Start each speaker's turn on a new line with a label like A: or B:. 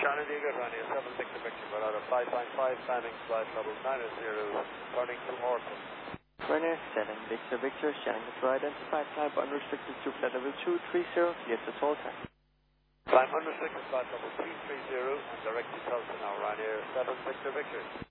A: Shannon Eagle, Ryanair 7 Victor Victor, but out of 5.5, landing flight level 90, turning to Orton.
B: Ryanair 7 Victor Victor, Shannon to identified type unrestricted to flight level 230, clear to toll time.
A: Climb unrestricted flight level 230 and direct to Tulsa now, Ryanair 7 Victor Victor.